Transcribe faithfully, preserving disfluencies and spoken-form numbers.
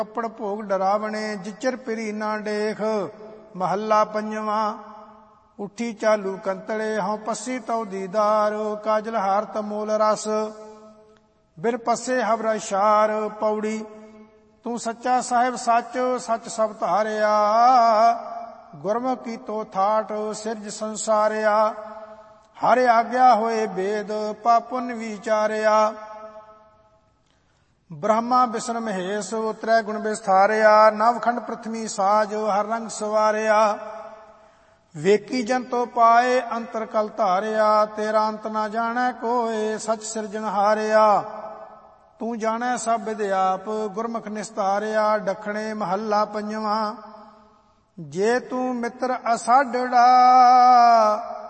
ਕੱਪੜ ਭੋਗ ਡਰਾਵਣੇ ਜਿਚਰ ਪਿਰੀ ਨਾ ਡੇਖ। ਮਹੱਲਾ ਪੰਜਵਾਂ। ਉੱਠੀ ਚਾਲੂ ਕੰਤਲੇ ਹਉ ਪੱਸੀ ਤਉ ਦੀਦਾਰ। ਕਾਜਲ ਹਾਰਤ ਮੂਲ ਰਸ ਬਿਨ ਪੱਸੇ ਹਵਰਾ ਸ਼ਾਰ। ਪੌੜੀ। ਤੂੰ ਸੱਚਾ ਸਾਹਿਬ ਸੱਚ ਸੱਚ ਸਭ ਧਾਰਿਆ। ਗੁਰਮੁਖ ਕੀਤੋ ਥਾਟ ਸਿਰਜ ਸੰਸਾਰਿਆ। ਹਰ ਆਗਿਆ ਹੋਏ ਬੇਦ ਪਾਪ ਪੁੰਨ ਵਿਚਾਰਿਆ। ਬ੍ਰਹਮਾ ਵਿਸ਼ਨ ਮਹੇਸ਼ ਉਤਰੈ ਗੁਣ ਵਿਸਥਾਰਿਆ। ਨਵਖੰਡ ਪ੍ਰਥਮੀ ਸਾਜ ਹਰ ਰੰਗ ਸਵਾਰਿਆ। ਵੇਕੀ ਜਨ ਤੋ ਪਾਏ ਅੰਤਰ ਕਲ ਧਾਰਿਆ। ਤੇਰਾ ਅੰਤ ਨਾ ਜਾਣੈ ਕੋਇ ਸਚ ਸਿਰਜਣਹਾਰਿਆ। ਤੂੰ ਜਾਣੈ ਸਭ ਵਿਦ ਆਪ ਗੁਰਮੁਖ ਨਿਸਤਾਰਿਆ। ਡਖਣੇ ਮਹੱਲਾ ਪੰਜਵਾਂ। ਜੇ ਤੂੰ ਮਿੱਤਰ ਅਸਾਢੜਾ